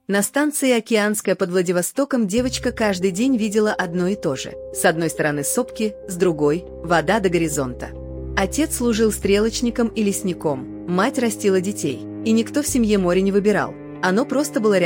На станции Океанская под Владивостоком девочка каждый день видела одно и то же. С одной стороны сопки, с другой – вода до горизонта. Отец служил стрелочником и лесником, мать растила детей, и никто в семье море не выбирал. Оно просто было